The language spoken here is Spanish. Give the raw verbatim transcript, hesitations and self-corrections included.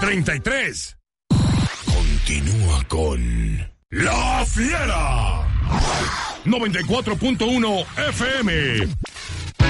treinta y tres. Continúa con La Fiera. noventa y cuatro punto uno F M.